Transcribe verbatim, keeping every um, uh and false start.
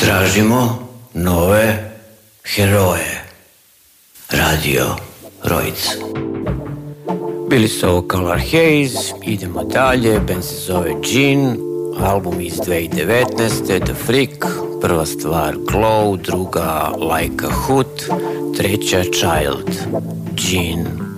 Tražimo nove heroje. Radio Rojc. Bili su ovo Color Haze, idemo dalje, band se zove Gene, album iz dve hiljade devetnaeste. The Freak, prva stvar Glow, druga Like a Hood, treća Child. Gene.